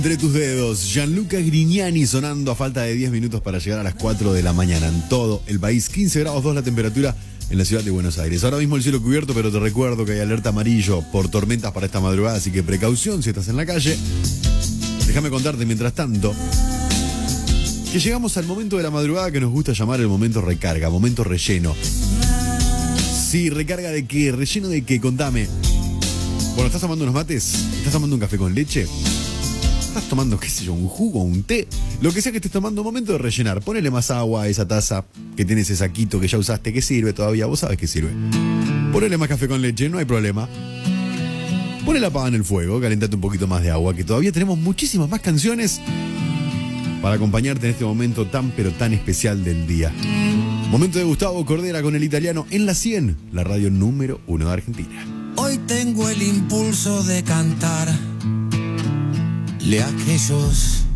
Entre tus dedos, Gianluca Grignani sonando a falta de 10 minutos para llegar a las 4 de la mañana en todo el país. 15 grados 2 la temperatura en la ciudad de Buenos Aires. Ahora mismo el cielo cubierto, pero te recuerdo que hay alerta amarillo por tormentas para esta madrugada, así que precaución si estás en la calle. Déjame contarte mientras tanto que llegamos al momento de la madrugada que nos gusta llamar el momento recarga, momento relleno. Sí, recarga de qué, relleno de qué, contame. Bueno, ¿estás tomando unos mates? ¿Estás tomando un café con leche? ¿Estás tomando, qué sé yo, un jugo, un té? Lo que sea que estés tomando, momento de rellenar. Ponele más agua a esa taza que tiene ese saquito que ya usaste, que sirve todavía, vos sabés que sirve. Ponele más café con leche, no hay problema. Ponle la pava en el fuego, calentate un poquito más de agua, que todavía tenemos muchísimas más canciones para acompañarte en este momento tan pero tan especial del día. Momento de Gustavo Cordera con El Italiano en la 100, la radio número 1 de Argentina. Hoy tengo el impulso de cantarle a aquellos